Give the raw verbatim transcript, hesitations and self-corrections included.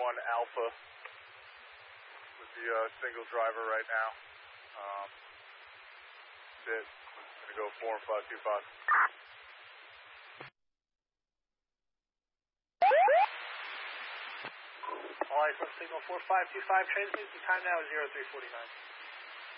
one Alpha with the uh, single driver right now. Um, that's it. I'm going to go four and five two five. All right, from signal four five two five, transmit the time now is zero three forty-nine.